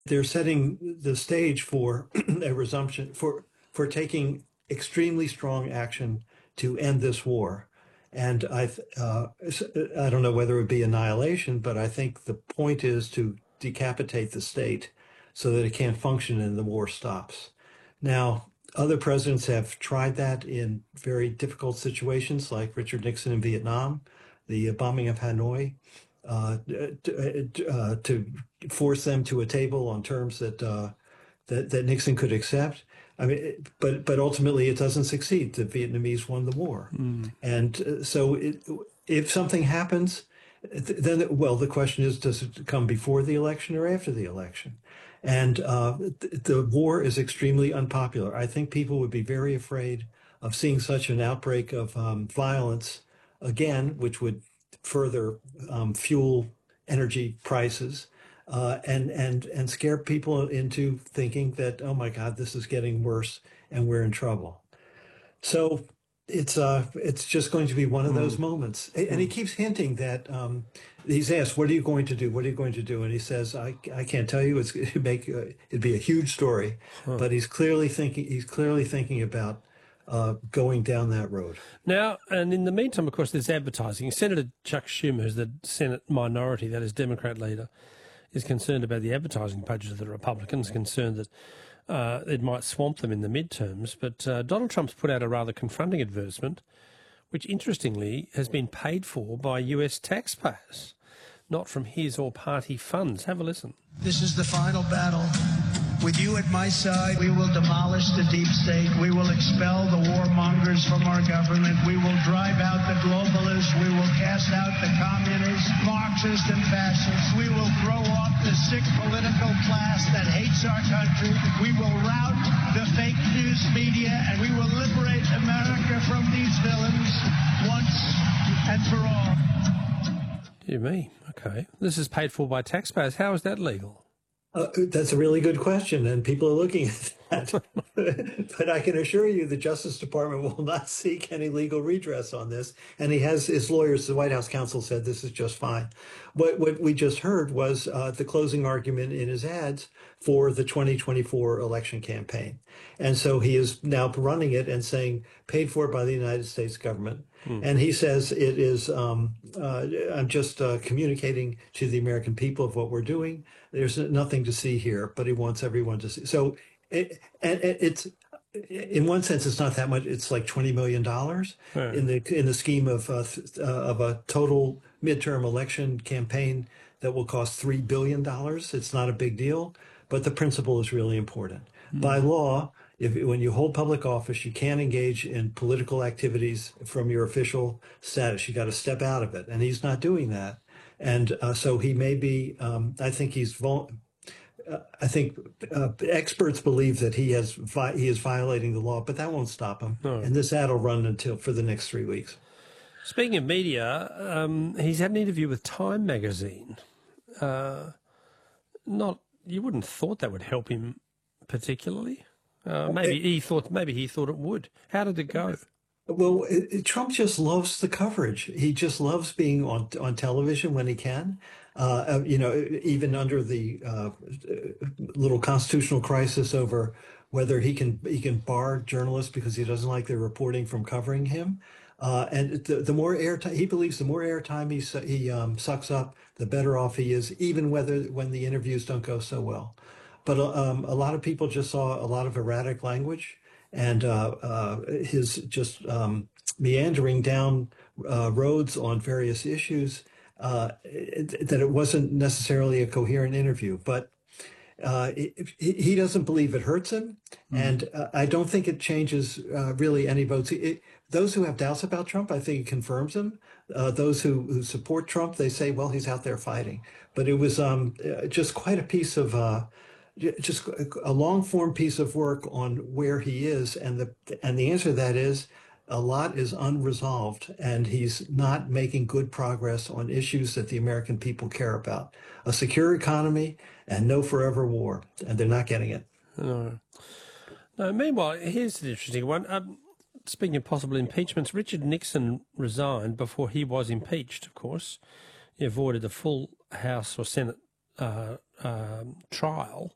they're setting the stage for a resumption for taking extremely strong action to end this war. And I don't know whether it would be annihilation, but I think the point is to decapitate the state so that it can't function and the war stops. Now, other presidents have tried that in very difficult situations, like Richard Nixon in Vietnam, the bombing of Hanoi, to force them to a table on terms that Nixon could accept. I mean, but ultimately it doesn't succeed. The Vietnamese won the war, and if something happens, then well, the question is, does it come before the election or after the election? And the war is extremely unpopular. I think people would be very afraid of seeing such an outbreak of violence again, which would further fuel energy prices and scare people into thinking that, oh my God, this is getting worse and we're in trouble. So it's just going to be one of those moments. And he keeps hinting that he's asked, "What are you going to do? What are you going to do?" And he says, "I can't tell you. It'd be a huge story." But he's clearly thinking about going down that road. Now, and in the meantime, of course, there's advertising. Senator Chuck Schumer, who's the Senate minority, that is Democrat leader, is concerned about the advertising budget of the Republicans, concerned that it might swamp them in the midterms. But Donald Trump's put out a rather confronting advertisement, which interestingly has been paid for by US taxpayers, not from his or party funds. Have a listen. This is the final battle. With you at my side, we will demolish the deep state. We will expel the warmongers from our government. We will drive out the globalists. We will cast out the communists, Marxists, and fascists. We will throw off the sick political class that hates our country. We will rout the fake news media, and we will liberate America from these villains once and for all. Dear me. Okay. This is paid for by taxpayers. How is that legal? That's a really good question, and people are looking at that. But I can assure you the Justice Department will not seek any legal redress on this. And he has his lawyers, the White House counsel, said this is just fine. What we just heard was the closing argument in his ads for the 2024 election campaign. And so he is now running it and saying paid for by the United States government. And he says it is, I'm just communicating to the American people of what we're doing. There's nothing to see here, but he wants everyone to see. So it's, in one sense, it's not that much. It's like $20 million in the scheme of a total midterm election campaign that will cost $3 billion. It's not a big deal, but the principle is really important. By law, when you hold public office, you can't engage in political activities from your official status. You got to step out of it, and he's not doing that. And so he may be. I think experts believe that he is violating the law, but that won't stop him. No. And this ad will run for the next 3 weeks. Speaking of media, he's had an interview with Time magazine. You wouldn't have thought that would help him particularly. Maybe he thought it would. How did it go? Well, Trump just loves the coverage. He just loves being on television when he can. Even under the little constitutional crisis over whether he can bar journalists because he doesn't like their reporting from covering him. And the more airtime he believes, the more airtime he sucks up, the better off he is, even when the interviews don't go so well. But a lot of people just saw a lot of erratic language and his just meandering down roads on various issues, that it wasn't necessarily a coherent interview. But he doesn't believe it hurts him, and I don't think it changes really any votes. Those who have doubts about Trump, I think it confirms him. Those who support Trump, they say, well, he's out there fighting. But it was just quite a piece of just a long form piece of work on where he is, and the answer to that is a lot is unresolved, and he's not making good progress on issues that the American people care about: a secure economy and no forever war, and they're not getting it. No. Meanwhile, here's an interesting one. Speaking of possible impeachments, Richard Nixon resigned before he was impeached. Of course, he avoided a full House or Senate trial.